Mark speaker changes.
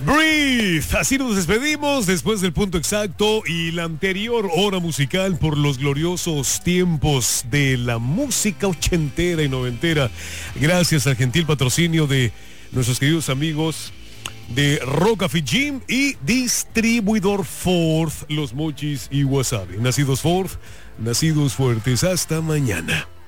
Speaker 1: Breathe. Así nos despedimos después del punto exacto y la anterior hora musical por los gloriosos tiempos de la música ochentera y noventera. Gracias al gentil patrocinio de nuestros queridos amigos de Rock Café Gym y distribuidor Ford, Los Mochis y Wasabi. Nacidos Ford, nacidos fuertes. Hasta mañana.